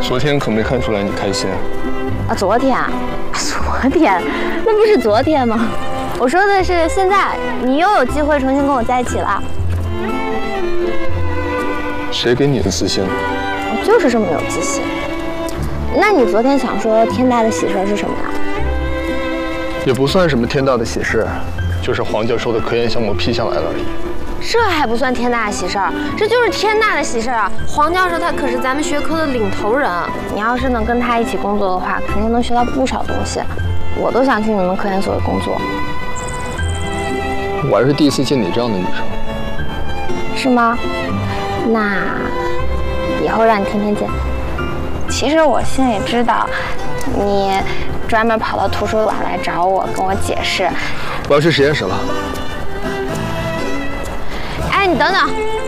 昨天可没看出来你开心啊？昨天，那不是昨天吗？我说的是现在，你又有机会重新跟我在一起了。 谁给你的自信？ 我就是这么有自信。那你昨天想说天大的喜事是什么呀？ 也不算什么天大的喜事，就是黄教授的科研项目批下来了而已。 这还不算天大的喜事儿，这就是天大的喜事儿啊！黄教授他可是咱们学科的领头人，你要是能跟他一起工作的话，肯定能学到不少东西。我都想去你们科研所的工作。 我还是第一次见你这样的女生。 是吗？那以后让你天天见。其实我心里知道，你专门跑到图书馆来找我，跟我解释。 我要去实验室了。 哎，你等等。